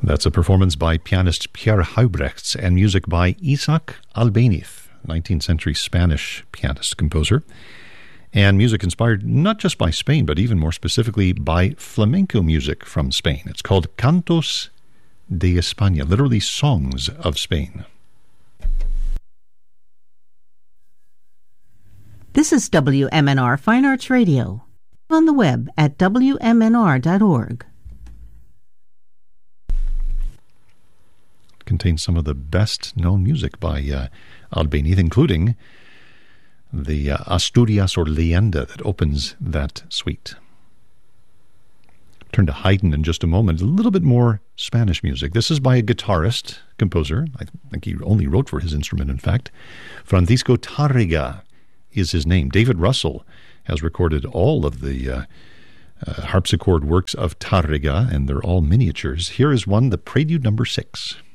That's a performance by pianist Pierre Huybrechts and music by Isaac Albéniz, 19th century Spanish pianist composer. And music inspired not just by Spain, but even more specifically by flamenco music from Spain. It's called Cantos de España, literally songs of Spain. This is WMNR Fine Arts Radio, on the web at WMNR.org. Contains some of the best-known music by Albéniz, including the Asturias or Leyenda that opens that suite. Turn to Haydn in just a moment. A little bit more Spanish music. This is by a guitarist, composer. I think he only wrote for his instrument, in fact. Francisco Tárrega is his name. David Russell has recorded all of the harpsichord works of Tárrega, and they're all miniatures. Here is one, the Prelude number 6.